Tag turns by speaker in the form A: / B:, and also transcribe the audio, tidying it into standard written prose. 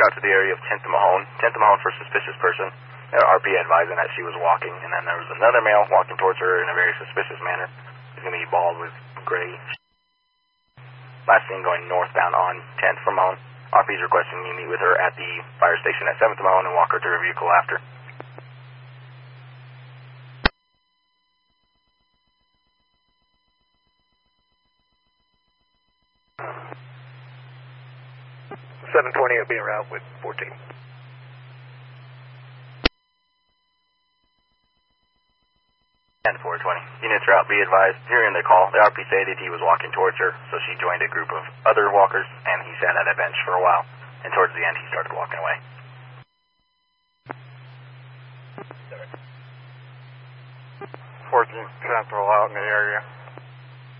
A: out to the area of 10th and Mahone. 10th and Mahone for suspicious person. RP advising that she was walking, and then there was another male walking towards her in a very suspicious manner. He's going to be bald with gray. Last seen going northbound on 10th from Mahone. RP's requesting you meet with her at the fire station at 7th and Mahone and walk her to her vehicle after.
B: .720 will be en route with 14.
A: 10-420. Units are out, be advised. Hearing the call, the RP stated he was walking towards her, so she joined a group of other walkers, and he sat at a bench for a while. And towards the end, he started walking away.
C: 14 Central out in the area.